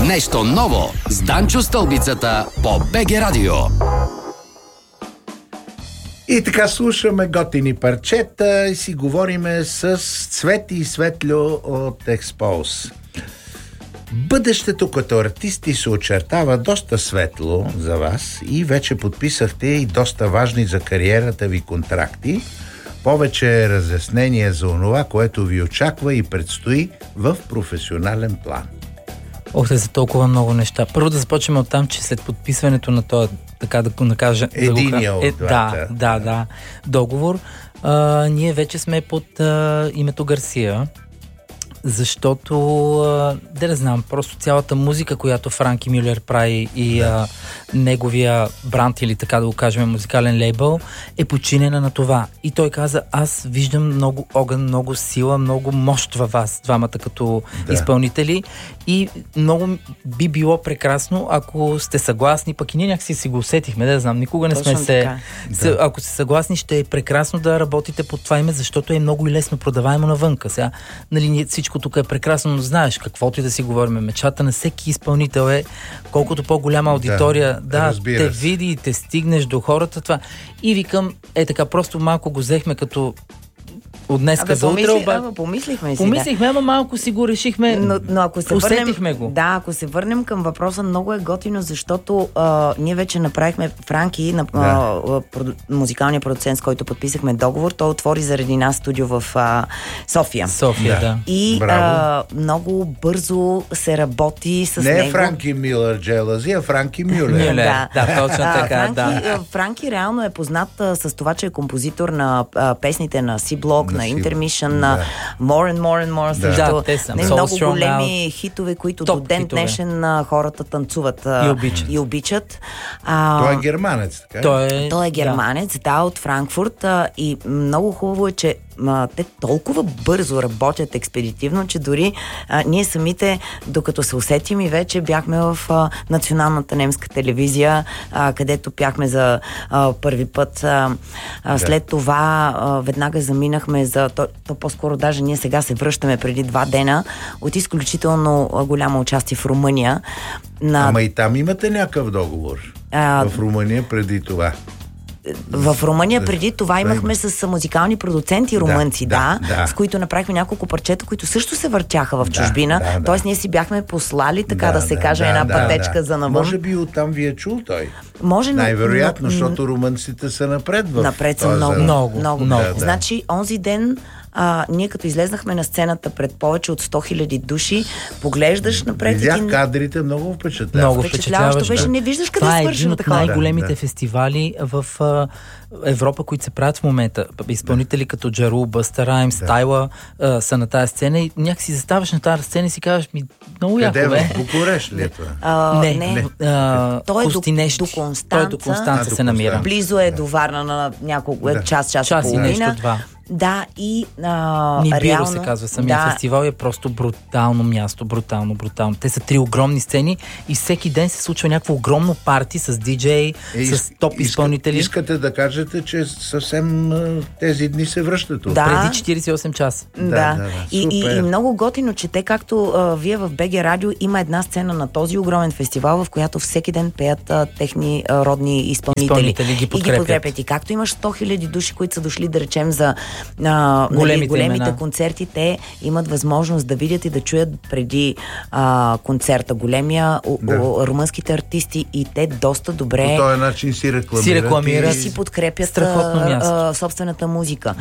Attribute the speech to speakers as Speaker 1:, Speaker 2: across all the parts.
Speaker 1: Нещо ново с Данчо Стълбицата по БГ Радио.
Speaker 2: И така слушаме готини парчета и си говориме с Цвети и Светлю от Експоз. Бъдещето като артисти се очертава доста светло за вас и вече подписахте и доста важни за кариерата ви контракти. Повече разяснение за онова, което ви очаква и предстои в професионален план.
Speaker 3: За толкова много неща. Първо да започнем от там, че след подписването на този, така да го накажа...
Speaker 2: Единия от двата.
Speaker 3: Договор, ние вече сме под името Гарсия, защото, да знам, просто цялата музика, която Франки Мюлер прави и неговия бранд, или така да го кажем, музикален лейбъл, е подчинена на това. И той каза, аз виждам много огън, много сила, много мощ във вас, двамата като изпълнители, и много би било прекрасно, ако сте съгласни, пък и ние някакси си го усетихме, да знам, никога не сме се... Ако сте съгласни, ще е прекрасно да работите под това име, защото е много и лесно продаваемо навънка. Сега, нали, всичко тук е прекрасно, но знаеш, каквото и да си говорим, мечтата на всеки изпълнител е, колкото по-голяма аудитория, те види и те стигнеш до хората, това. И викам, така, просто малко го взехме като от днеска за утре,
Speaker 4: помислихме си.
Speaker 3: Помислихме, ама малко си го решихме.
Speaker 4: Но ако се
Speaker 3: усетихме го.
Speaker 4: Да, ако се върнем към въпроса, много е готино, защото ние вече направихме Франки, музикалния продуцент, с който подписахме договор. Той отвори заради нас студио в София. И много бързо се работи с него.
Speaker 2: Не е Франки Мюлер Джелази, а Франки Мюлер.
Speaker 3: Да, точно така.
Speaker 4: Франки реално е познат с това, че е композитор на песните на C-Block, на Intermission, на More and More and More, също много големи хитове, които до ден днешен хората танцуват и обичат.
Speaker 2: Той е германец, така?
Speaker 4: Той е германец, от Франкфурт, и много хубаво е, че те толкова бързо работят експедитивно, че дори ние самите, докато се усетим, и вече бяхме в националната немска телевизия, където пяхме за първи път. След това веднага заминахме то по-скоро даже ние сега се връщаме преди 2 дена от изключително голямо участие в Румъния.
Speaker 2: Ама и там имате някакъв договор? В Румъния преди това?
Speaker 4: В Румъния преди това имахме с музикални продуценти румънци, с които направихме няколко парчета, които също се въртяха в чужбина. Тоест ние си бяхме послали, така да се каже, една пътечка за навън.
Speaker 2: Може би оттам ви е чул той.
Speaker 4: Може,
Speaker 2: най-вероятно, защото румънците са напред в...
Speaker 4: Напред са много. Значи, онзи ден ние като излезнахме на сцената пред повече от 100 000 души, поглеждаш напред.
Speaker 2: Видях кадрите, много
Speaker 4: впечатляващо беше, не виждаш къде свършва.
Speaker 3: Това е един от най-големите фестивали в Европа, които се правят в момента. Изпълнители като Джару, Бъста Раймс, Тайла са на тази сцена, и някакси заставаш на тази сцена и си казваш, много яко, бе.
Speaker 2: Къде в Букурещ ли е това?
Speaker 4: Не. Той е до
Speaker 3: Констанца се намира.
Speaker 4: Близо е до Варна на няколко час и
Speaker 3: нещо, 2.
Speaker 4: Да, и
Speaker 3: Нибиро
Speaker 4: реално,
Speaker 3: се казва самия фестивал, е просто брутално място, брутално. Те са 3 огромни сцени и всеки ден се случва някакво огромно парти с диджей, с топ изпълнители.
Speaker 2: Искате да кажете, че съвсем тези дни се връщат от
Speaker 3: преди 48 часа.
Speaker 4: И много готино, че те, както вие в БГ Радио, има една сцена на този огромен фестивал, в която всеки ден пеят техни родни изпълнители
Speaker 3: ги подкрепят.
Speaker 4: И както имаш 100 000 души, които са дошли, да речем, за големите концерти, те имат възможност да видят и да чуят преди концерта големия румънските артисти, и те доста добре
Speaker 2: по този начин си рекламират
Speaker 4: и си подкрепят собствената музика.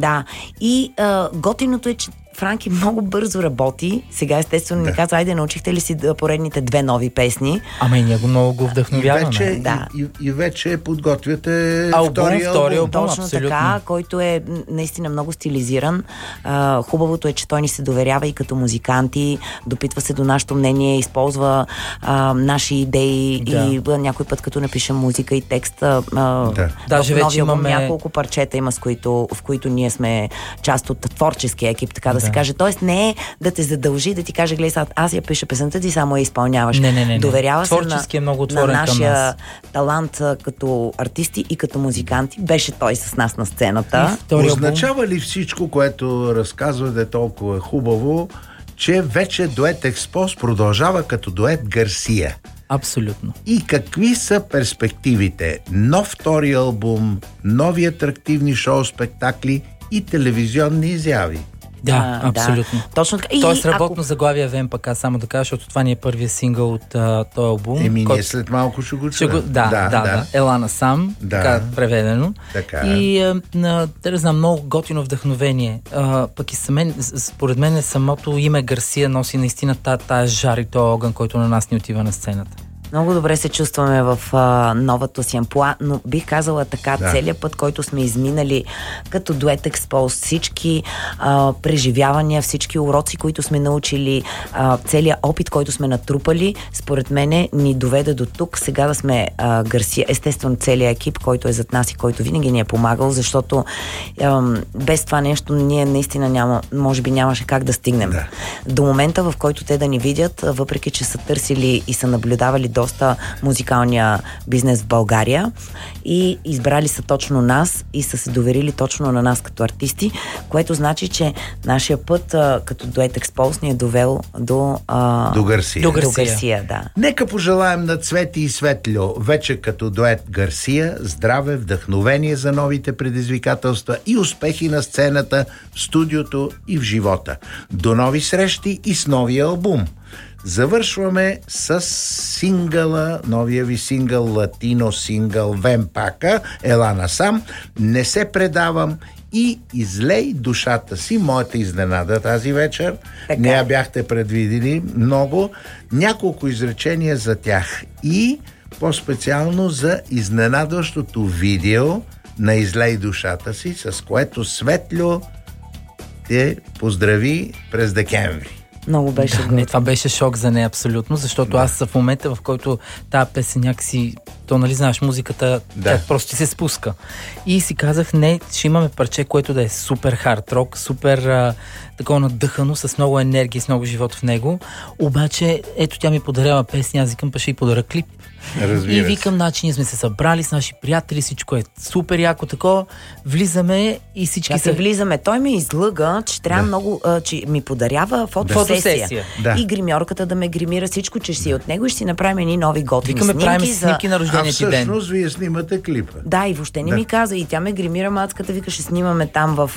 Speaker 4: И готиното е, че Франки много бързо работи. Сега естествено не казва, айде, научихте ли си поредните 2 нови песни?
Speaker 3: Ама и ние много го вдъхновяваме.
Speaker 2: И вече подготвяте втория албум.
Speaker 4: Точно абсолютно. Така, който е наистина много стилизиран. Хубавото е, че той ни се доверява и като музиканти, допитва се до нашето мнение, използва наши идеи и някой път, като напишем музика и текст.
Speaker 3: Даже вече имаме
Speaker 4: няколко парчета има, в които ние сме част от творческия екип, така да се каже. Тоест не е да те задължи, да ти каже, гледай, аз я пиша песента, ти само я изпълняваш.
Speaker 3: Не.
Speaker 4: Доверява се
Speaker 3: на
Speaker 4: нашия талант като артисти и като музиканти. Беше той с нас на сцената.
Speaker 2: Означава ли всичко, което разказвате толкова хубаво, че вече дует Експоз продължава като дует Гарсия.
Speaker 3: Абсолютно.
Speaker 2: И какви са перспективите? Нов втори албум, нови атрактивни шоу-спектакли и телевизионни изяви.
Speaker 3: Да, абсолютно.
Speaker 4: Да. Точно така.
Speaker 3: Тоест работно заглавие ВМПК, само да кажа, защото това ни е първият сингъл от този албум.
Speaker 2: Ние след малко ще го чуем.
Speaker 3: Да. Елана сам, така преведено.
Speaker 2: Така.
Speaker 3: И да знам, много готино вдъхновение. Пък и според мен самото име Гарсия носи наистина тая жар и този огън, който на нас ни отива на сцената.
Speaker 4: Много добре се чувстваме в новото си амплоа, но бих казала така, целият път, който сме изминали като дует Експоз, всички преживявания, всички уроци, които сме научили, целият опит, който сме натрупали, според мене ни доведе до тук. Сега да сме Гарсия, естествено целият екип, който е зад нас и който винаги ни е помагал, защото без това нещо ние наистина може би нямаше как да стигнем. Да. До момента, в който те да ни видят, въпреки че са търсили и са наблюдавали доста музикалния бизнес в България и избрали са точно нас и са се доверили точно на нас като артисти, което значи, че нашия път като дует Експоз ни е довел до
Speaker 2: Гарсия.
Speaker 4: До Гарсия, да.
Speaker 2: Нека пожелаем на Цвети и Светльо вече като дует Гарсия здраве, вдъхновение за новите предизвикателства и успехи на сцената, в студиото и в живота. До нови срещи и с новия албум. Завършваме с сингъла, новия ви сингъл, латино сингъл Вемпака, Елана сам, Не се предавам и Излей душата си, моята изненада тази вечер. Така. Не я бяхте предвидили много. Няколко изречения за тях и по-специално за изненадващото видео на Излей душата си, с което Светльо те поздрави през декември.
Speaker 4: Много беше
Speaker 3: не, това беше шок за нея абсолютно, защото аз в момента, в който тази песен някакси, то нали знаеш, музиката тя просто се спуска. И си казах, не, ще имаме парче, което да е супер хард рок, супер такова надъхано, с много енергия, с много живот в него. Обаче, ето тя ми подарява песни, аз викам, па ще й подаря клип. И викам, значи ние сме се събрали с наши приятели, всичко е супер яко такова, влизаме и всички
Speaker 4: се влизаме. Той ми излъга, че трябва много, че ми подарява фотосесия. Да. И гримьорката да ме гримира всичко, че си от него и ще си направим едни нови готини снимки.
Speaker 3: Правим снимки на рождения ти ден.
Speaker 2: Всъщност вие снимате клипа.
Speaker 4: Да, и въобще не ми каза. И тя ме гримира, мацката, вика, ще снимаме там в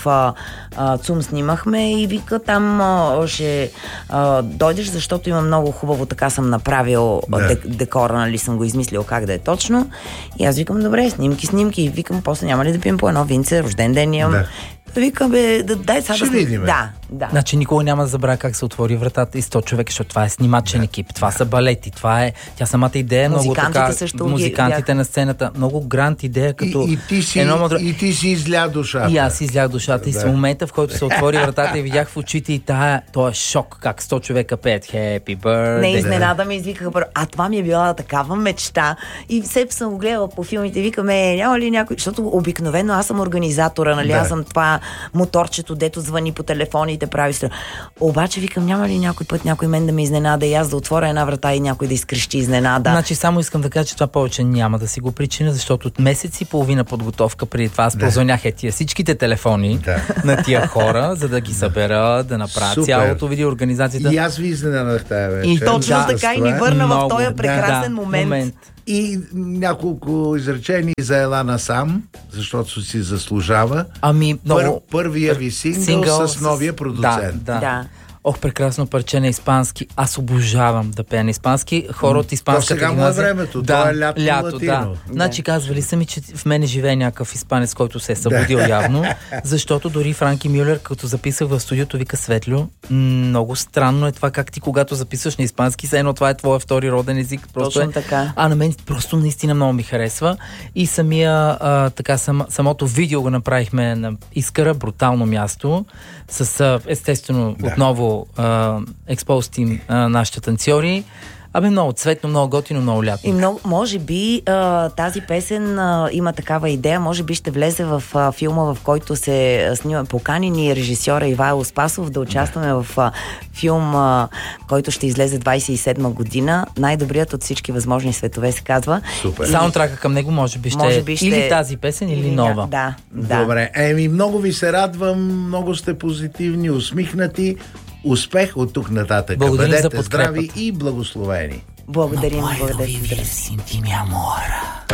Speaker 4: ЦУМ снимахме и вика, там ще дойдеш, защото има много хубаво, така съм направил декора, нали съм го измислил как да е точно. И аз викам, добре, снимки. И викам, после няма ли да пием по едно винце, рожден ден имам. Викам, дай сега
Speaker 2: да видим.
Speaker 4: Да.
Speaker 3: Значи никога няма да забравя как се отвори вратата и 100 човека, защото това е снимачен екип, това са балети, това е самата идея, много така, музикантите на сцената, много гранд идея, като
Speaker 2: и ти си изля душата.
Speaker 3: И аз си излях душата и с момента, в който се отвори вратата и видях в очите и този шок, как 100 човека пеят Happy Birthday.
Speaker 4: Не, изненада ме извикаха първо. А това ми е била такава мечта. И все съм го гледала по филмите, викаме, няма ли някой, защото обикновено аз съм организатора, нали, аз съм това моторчето, дето звъни по телефоните, прави строя. Обаче викам, няма ли някой път някой мен да ме изненада и аз да отворя една врата и някой да изкрещи изненада.
Speaker 3: Значи само искам да кажа, че това повече няма да си го причина, защото от месец и половина подготовка преди това аз позвонях всичките телефони на тия хора, за да ги събера, да направя цялото видеоорганизацията.
Speaker 2: И аз ви изненадах тая вечер.
Speaker 4: И точно така и ни върна в този прекрасен момент.
Speaker 2: И няколко изречения за Елана сам, защото си заслужава. Първия ви сингъл с новия продуцент.
Speaker 4: Да.
Speaker 3: Ох, прекрасно парче на испански. Аз обожавам да пея на испански. Хора от испанската
Speaker 2: сега
Speaker 3: гимназия.
Speaker 2: Сега му е времето. Това е лято
Speaker 3: да. Значи казвали са ми, че в мене живее някакъв испанец, който се е събудил явно, защото дори Франки Мюлер, като записах в студиото, вика, Светльо, много странно е това, как ти когато записваш на испански, все едно това е твоя втори роден език.
Speaker 4: Точно така.
Speaker 3: А на мен просто наистина много ми харесва. И самото видео го направихме на Искъра, брутално място, с естествено отново Експоз Тим, нашите танцори. Много цветно, много готино, много лятно.
Speaker 4: И много, може би тази песен има такава идея, може би ще влезе в филма, в който се снима. Поканени режисьора Ивайло Спасов да участваме в филм, който ще излезе 27 година. Най-добрият от всички възможни светове се казва.
Speaker 2: Супер.
Speaker 3: Саундтрака към него може би ще или тази песен, или нова.
Speaker 4: Да.
Speaker 2: Добре. Много ви се радвам, много сте позитивни, усмихнати. Успех от тук нататък. Бъдете здрави и благословени.
Speaker 4: Благодарим.
Speaker 3: Amor.